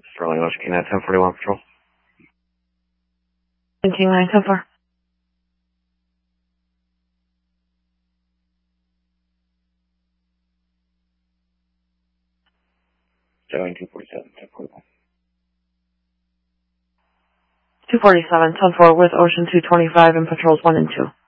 Sterling Ocean King 1041 Patrol. King 974. Showing 247, 1041. 247, 10-4 with Ocean 225 and Patrols 1 and 2.